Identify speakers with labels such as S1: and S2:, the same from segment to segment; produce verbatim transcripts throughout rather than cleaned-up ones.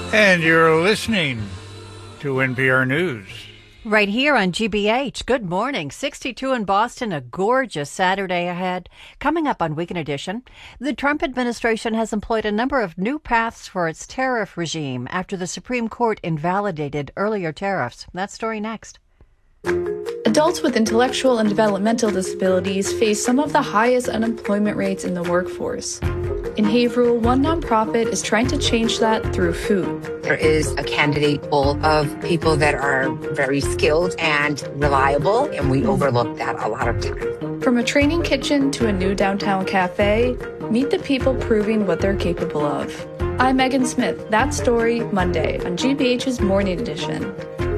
S1: And you're listening to N P R News.
S2: Right here on G B H. Good morning. sixty-two in Boston, a gorgeous Saturday ahead. Coming up on Weekend Edition, the Trump administration has employed a number of new paths for its tariff regime after the Supreme Court invalidated earlier tariffs. That story next.
S3: Adults with intellectual and developmental disabilities face some of the highest unemployment rates in the workforce. In Haverhill, one nonprofit is trying to change that through food.
S4: There is a candidate pool of people that are very skilled and reliable, and we overlook that a lot of times.
S3: From a training kitchen to a new downtown cafe, meet the people proving what they're capable of. I'm Megan Smith. That story, Monday on G B H's Morning Edition.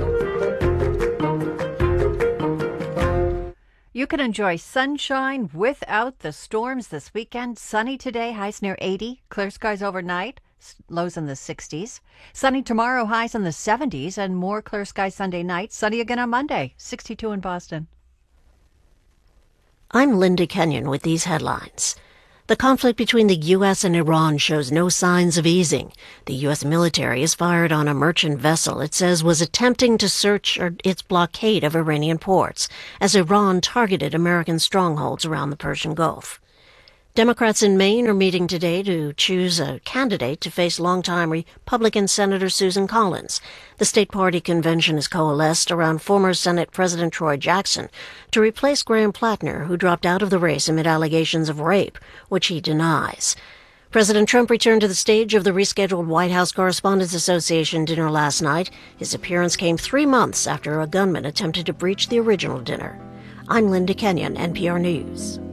S2: You can enjoy sunshine without the storms this weekend. Sunny today, highs near eighty. Clear skies overnight, lows in the sixties. Sunny tomorrow, highs in the seventies. And more clear skies Sunday night. Sunny again on Monday, sixty-two in Boston.
S5: I'm Linda Kenyon with these headlines. The conflict between the U S and Iran shows no signs of easing. The U S military has fired on a merchant vessel it says was attempting to search its blockade of Iranian ports as Iran targeted American strongholds around the Persian Gulf. Democrats in Maine are meeting today to choose a candidate to face longtime Republican Senator Susan Collins. The state party convention has coalesced around former Senate President Troy Jackson to replace Graham Plattner, who dropped out of the race amid allegations of rape, which he denies. President Trump returned to the stage of the rescheduled White House Correspondents Association dinner last night. His appearance came three months after a gunman attempted to breach the original dinner. I'm Linda Kenyon, N P R News.